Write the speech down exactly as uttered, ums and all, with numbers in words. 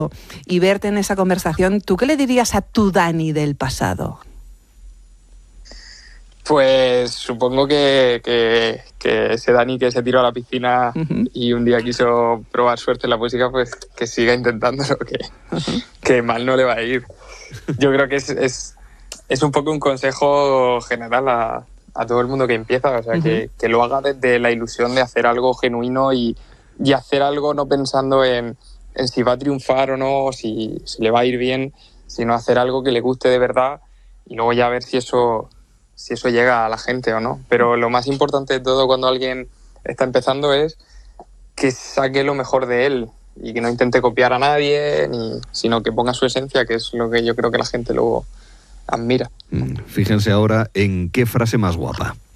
y verte en esa conversación, ¿tú qué le dirías a tu Dani del pasado? Pues supongo que, que, que ese Dani que se tiró a la piscina uh-huh. y un día quiso probar suerte en la música, pues que siga intentándolo, que, uh-huh. que mal no le va a ir. Yo creo que es, es, es un poco un consejo general a, a todo el mundo que empieza, o sea, uh-huh. que, que lo haga desde la ilusión de hacer algo genuino y, y hacer algo no pensando en, en si va a triunfar o no, o si, si le va a ir bien, sino hacer algo que le guste de verdad y luego ya ver si eso... si eso llega a la gente o no. Pero lo más importante de todo cuando alguien está empezando es que saque lo mejor de él y que no intente copiar a nadie, ni, sino que ponga su esencia, que es lo que yo creo que la gente luego admira. Fíjense ahora en qué frase más guapa.